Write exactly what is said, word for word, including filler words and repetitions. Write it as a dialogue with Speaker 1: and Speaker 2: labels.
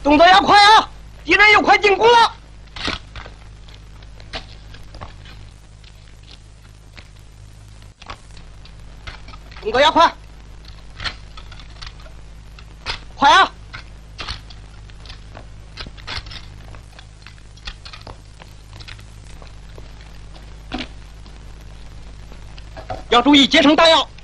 Speaker 1: 动作要快啊！敌人又快进攻了。动作要快，快啊！要注意结成弹药。